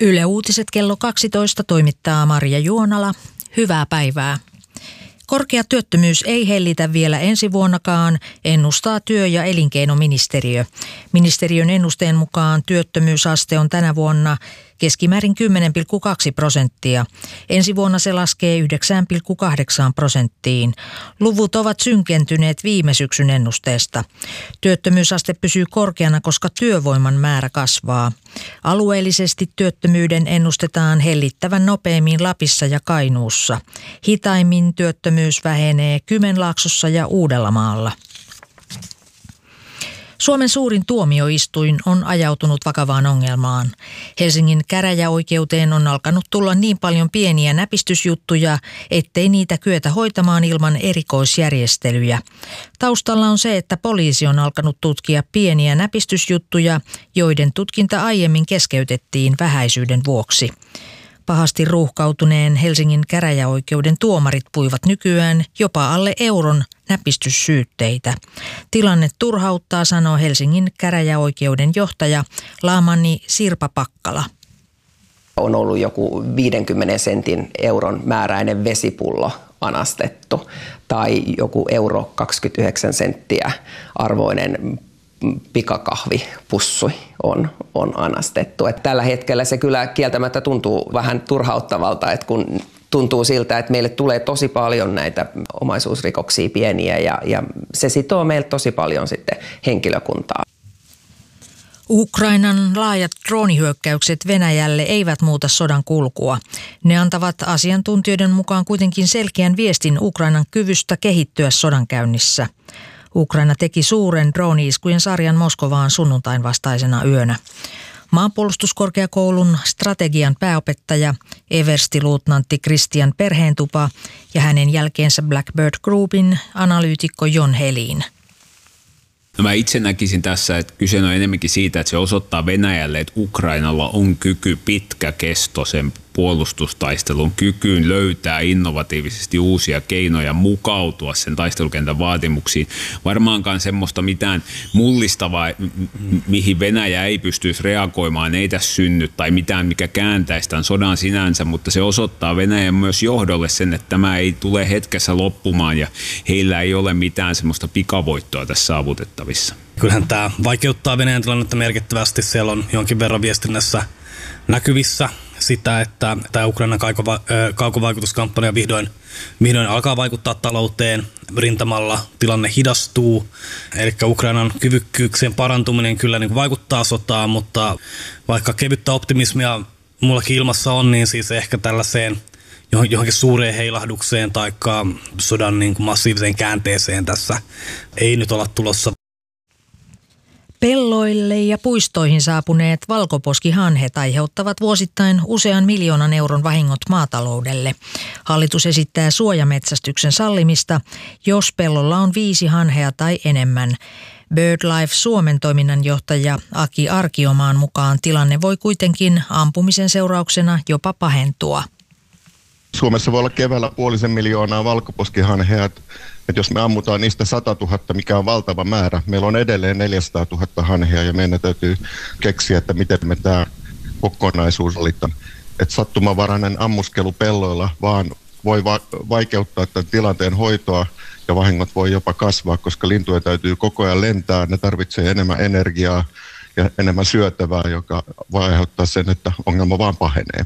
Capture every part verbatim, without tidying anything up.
Yle Uutiset kello kaksitoista toimittaa Marja Juonala. Hyvää päivää. Korkea työttömyys ei hellitä vielä ensi vuonnakaan, ennustaa työ- ja elinkeinoministeriö. Ministeriön ennusteen mukaan työttömyysaste on tänä vuonna keskimäärin kymmenen pilkku kaksi prosenttia. Ensi vuonna se laskee yhdeksän pilkku kahdeksan prosenttiin. Luvut ovat synkentyneet viime syksyn ennusteesta. Työttömyysaste pysyy korkeana, koska työvoiman määrä kasvaa. Alueellisesti työttömyyden ennustetaan hellittävän nopeammin Lapissa ja Kainuussa. Hitaimmin työttömyys vähenee Kymenlaaksossa ja Uudellamaalla. Suomen suurin tuomioistuin on ajautunut vakavaan ongelmaan. Helsingin käräjäoikeuteen on alkanut tulla niin paljon pieniä näpistysjuttuja, ettei niitä kyetä hoitamaan ilman erikoisjärjestelyjä. Taustalla on se, että poliisi on alkanut tutkia pieniä näpistysjuttuja, joiden tutkinta aiemmin keskeytettiin vähäisyyden vuoksi. Pahasti ruuhkautuneen Helsingin käräjäoikeuden tuomarit puivat nykyään jopa alle euron näpistyssyytteitä. Tilanne turhauttaa, sanoo Helsingin käräjäoikeuden johtaja Laamanni Sirpa Pakkala. On ollut joku viidenkymmenen sentin euron määräinen vesipullo anastettu tai joku euro kaksikymmentäyhdeksän senttiä arvoinen pikakahvipussi on, on anastettu. Et tällä hetkellä se kyllä kieltämättä tuntuu vähän turhauttavalta, että kun tuntuu siltä, että meille tulee tosi paljon näitä omaisuusrikoksia pieniä ja, ja se sitoo meille tosi paljon sitten henkilökuntaa. Ukrainan laajat droonihyökkäykset Venäjälle eivät muuta sodan kulkua. Ne antavat asiantuntijoiden mukaan kuitenkin selkeän viestin Ukrainan kyvystä kehittyä sodankäynnissä. Ukraina teki suuren drooni-iskujen sarjan Moskovaan sunnuntain vastaisena yönä. Maanpuolustuskorkeakoulun strategian pääopettaja everstiluutnantti Christian Perheentupa ja hänen jälkeensä Blackbird Groupin analyytikko Jon Helin. No mä itse näkisin tässä, että kyse on enemmänkin siitä, että se osoittaa Venäjälle, että Ukrainalla on kyky pitkäkestoisen puolustustaistelun kykyyn löytää innovatiivisesti uusia keinoja mukautua sen taistelukentän vaatimuksiin. Varmaankaan semmoista mitään mullistavaa, mihin Venäjä ei pystyisi reagoimaan, ei tässä synny tai mitään, mikä kääntäisi tämän sodan sinänsä, mutta se osoittaa Venäjän myös johdolle sen, että tämä ei tule hetkessä loppumaan ja heillä ei ole mitään semmoista pikavoittoa tässä saavutettavissa. Kyllähän tämä vaikeuttaa Venäjän tilannetta merkittävästi. Siellä on jonkin verran viestinnässä näkyvissä sitä, että tämä Ukrainan kaukovaikutuskampanja vihdoin, vihdoin alkaa vaikuttaa talouteen rintamalla. Tilanne hidastuu, eli Ukrainan kyvykkyyksien parantuminen kyllä niin vaikuttaa sotaan, mutta vaikka kevyttä optimismia mullakin ilmassa on, niin siis ehkä tällaiseen johonkin suureen heilahdukseen tai sodan niin kuin massiiviseen käänteeseen tässä ei nyt olla tulossa. Pelloille ja puistoihin saapuneet valkoposkihanhet aiheuttavat vuosittain usean miljoonan euron vahingot maataloudelle. Hallitus esittää suojametsästyksen sallimista, jos pellolla on viisi hanhea tai enemmän. BirdLife Suomen toiminnanjohtaja Aki Arkiomaan mukaan tilanne voi kuitenkin ampumisen seurauksena jopa pahentua. Suomessa voi olla keväällä puolisen miljoonaa valkoposkihanhea, että jos me ammutaan niistä sata tuhatta, mikä on valtava määrä, meillä on edelleen neljäsataa tuhatta hanhea ja meidän täytyy keksiä, että miten me tämä kokonaisuus valitaan. Että sattumanvarainen ammuskelu pelloilla vaan voi va- vaikeuttaa tämän tilanteen hoitoa ja vahingot voi jopa kasvaa, koska lintuja täytyy koko ajan lentää, ne tarvitsee enemmän energiaa ja enemmän syötävää, joka voi aiheuttaa sen, että ongelma vaan pahenee.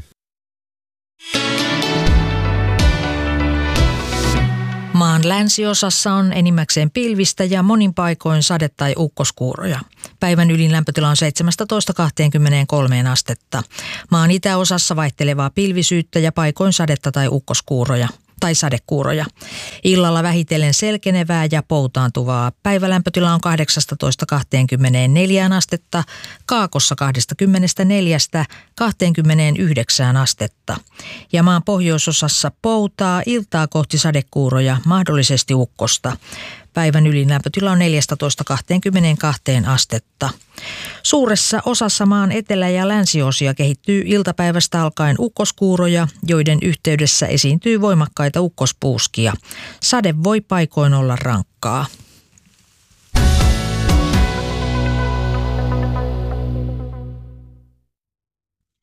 Maan länsiosassa on enimmäkseen pilvistä ja monin paikoin sade- tai ukkoskuuroja. Päivän ylin lämpötila on seitsemästätoista kaksikymmentäkolme astetta. Maan itäosassa vaihtelevaa pilvisyyttä ja paikoin sadetta tai ukkoskuuroja tai sadekuuroja. Illalla vähitellen selkenevää ja poutaantuvaa. Päivälämpötila on kahdeksastatoista kaksikymmentäneljä astetta, Kaakossa kaksikymmentäneljä kaksikymmentäyhdeksän astetta. Ja maan pohjoisosassa poutaa, iltaa kohti sadekuuroja, mahdollisesti ukkosta. Päivän ylin lämpötila on neljästätoista kaksikymmentäkaksi astetta. Suuressa osassa maan etelä- ja länsiosia kehittyy iltapäivästä alkaen ukkoskuuroja, joiden yhteydessä esiintyy voimakkaita ukkospuuskia. Sade voi paikoin olla rankkaa.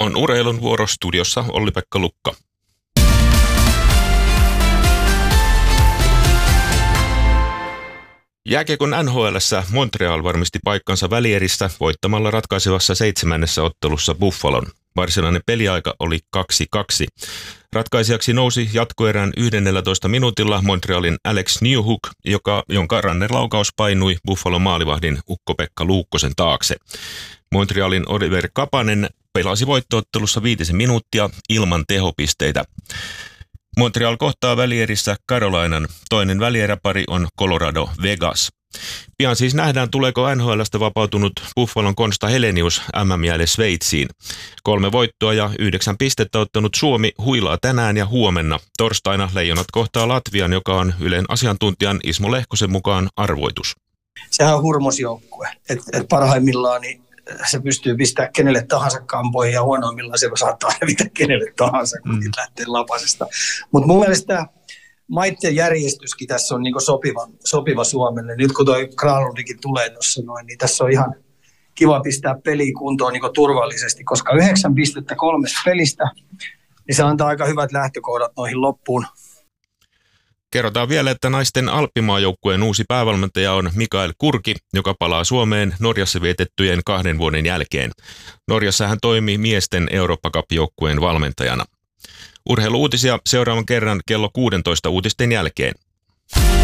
On urheilun vuoro, studiossa Olli-Pekka Lukka. Jääkiekon N H L:ssä Montreal varmisti paikkansa välierissä voittamalla ratkaisevassa seitsemännessä ottelussa Buffalon. Varsinainen peliaika oli kaksi kaksi. Ratkaisijaksi nousi jatkoerän yhdennellätoista minuutilla Montrealin Alex Newhook, joka, jonka rannerlaukaus painui Buffalon maalivahdin Ukko-Pekka Luukkosen taakse. Montrealin Oliver Kapanen pelasi voittoottelussa viitisen minuuttia ilman tehopisteitä. Montreal kohtaa välierissä Carolinan. Toinen välieräpari on Colorado Vegas. Pian siis nähdään, tuleeko N H L:stä vapautunut Buffalon Konsta Helenius M M-jäälle Sveitsiin. Kolme voittoa ja yhdeksän pistettä ottanut Suomi huilaa tänään ja huomenna. Torstaina Leijonat kohtaa Latvian, joka on Ylen asiantuntijan Ismo Lehkosen mukaan arvoitus. Sehän on hurmosjoukkue. Et, et parhaimmillaan niin se pystyy pistämään kenelle tahansa kampoihin ja huonoimmillaan se saattaa hävitä kenelle tahansa, kun mm. lähtee lapasesta. Mutta mun mielestä maitten järjestyskin tässä on niinku sopiva, sopiva Suomelle. Nyt kun toi Granlundikin tulee tuossa noin, niin tässä on ihan kiva pistää peliä kuntoon niinku turvallisesti, koska yhdeksän pistettä kolmesta pelistä, niin se antaa aika hyvät lähtökohdat noihin loppuun. Kerrotaan vielä, että naisten alppimaajoukkueen uusi päävalmentaja on Mikael Kurki, joka palaa Suomeen Norjassa vietettyjen kahden vuoden jälkeen. Norjassa hän toimi miesten Eurooppa Cup-joukkueen valmentajana. Urheilu-uutisia seuraavan kerran kello kuusitoista uutisten jälkeen.